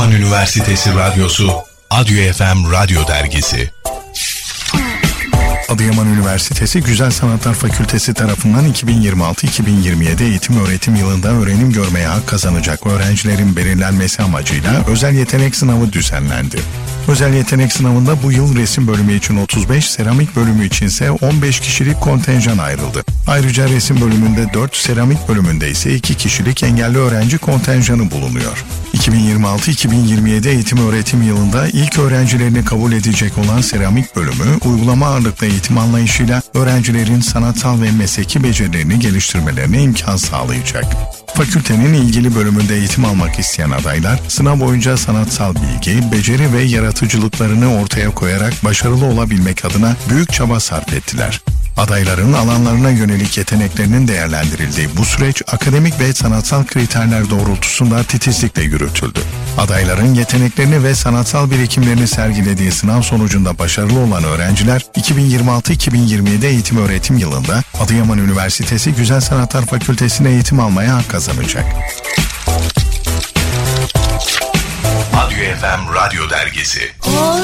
Adıyaman Üniversitesi Radyosu, Adyo FM Radyo Dergisi. Adıyaman Üniversitesi Güzel Sanatlar Fakültesi tarafından 2026-2027 eğitim-öğretim yılında öğrenim görmeye hak kazanacak öğrencilerin belirlenmesi amacıyla özel yetenek sınavı düzenlendi. Özel yetenek sınavında bu yıl resim bölümü için 35, seramik bölümü içinse 15 kişilik kontenjan ayrıldı. Ayrıca resim bölümünde 4, seramik bölümünde ise 2 kişilik engelli öğrenci kontenjanı bulunuyor. 2026-2027 eğitim-öğretim yılında ilk öğrencilerini kabul edecek olan seramik bölümü, uygulama ağırlıklı eğitim anlayışıyla öğrencilerin sanatsal ve mesleki becerilerini geliştirmelerine imkan sağlayacak. Fakültenin ilgili bölümünde eğitim almak isteyen adaylar, sınav boyunca sanatsal bilgi, beceri ve yaratıcılıklarını ortaya koyarak başarılı olabilmek adına büyük çaba sarf ettiler. Adayların alanlarına yönelik yeteneklerinin değerlendirildiği bu süreç akademik ve sanatsal kriterler doğrultusunda titizlikle yürütüldü. Adayların yeteneklerini ve sanatsal birikimlerini sergilediği sınav sonucunda başarılı olan öğrenciler 2026-2027 eğitim-öğretim yılında Adıyaman Üniversitesi Güzel Sanatlar Fakültesi'ne eğitim almaya hak kazanacak. Adyo FM Radyo Dergisi.